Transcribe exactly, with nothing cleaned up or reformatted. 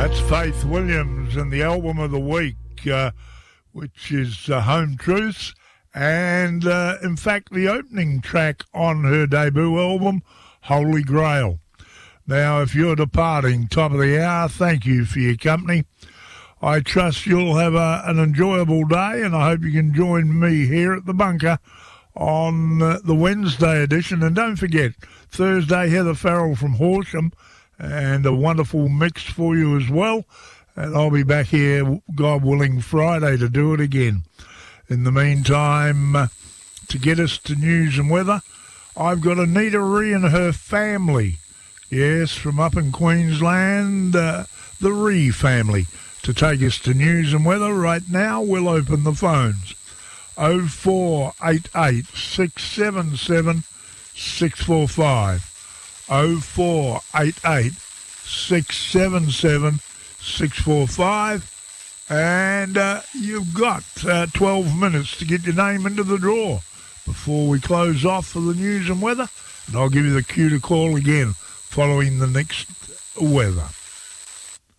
That's Faith Williams and the album of the week, uh, which is uh, Home Truths, and uh, in fact the opening track on her debut album, Holy Grail. Now, if you're departing top of the hour, thank you for your company. I trust you'll have a, an enjoyable day, and I hope you can join me here at the bunker on uh, the Wednesday edition. And don't forget, Thursday, Heather Farrell from Horsham, and a wonderful mix for you as well. And I'll be back here, God willing, Friday to do it again. In the meantime, uh, to get us to news and weather, I've got Anita Ree and her family. Yes, from up in Queensland, uh, the Ree family, to take us to news and weather. Right now, we'll open the phones. oh four eight eight, six seven seven, six four five. oh four eight eight, six seven seven, six four five. And uh, you've got uh, twelve minutes to get your name into the draw before we close off for the news and weather. And I'll give you the cue to call again following the next weather.